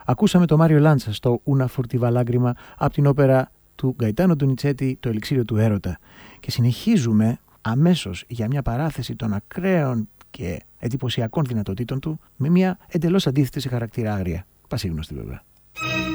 Ακούσαμε το Μάριο Λάντσα στο Una Furtiva Lagrima από την όπερα του Γκαϊτάνο Ντονιτσέτη, το Ελιξίριο του Έρωτα. Και συνεχίζουμε αμέσως για μια παράθεση των ακραίων και εντυπωσιακών δυνατοτήτων του με μια εντελώς αντίθετη σε χαρακτήρα άγρια. Πασίγνωστη βέβαια.